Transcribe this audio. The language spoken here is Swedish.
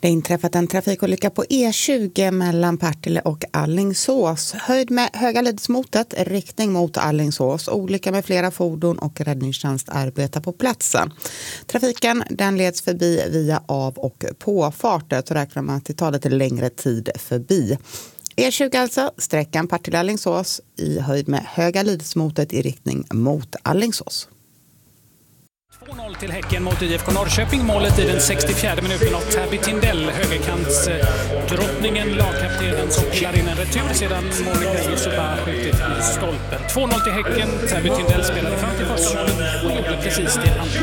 Det inträffat en trafikolycka på E20 mellan Partille och Alingsås. Höjd med Högalidsmotet, riktning mot Alingsås. Olycka med flera fordon och räddningstjänst arbetar på platsen. Trafiken den leds förbi via av- och påfarter, så räknar man att det tar lite längre tid förbi. E20 alltså, sträckan Partille-Alingsås i höjd med Högalidsmotet i riktning mot Alingsås. 2-0 till Häcken mot IFK Norrköping. Målet i den 64:e minuten av Tabby Tindell, högerkantsdrottningen, lagkaptenen som kilar in en retur sedan Monica Yusufa skjutit i stolpen. 2-0 till Häcken. Tabby Tindell spelade fram till första målet och gjorde precis det andra.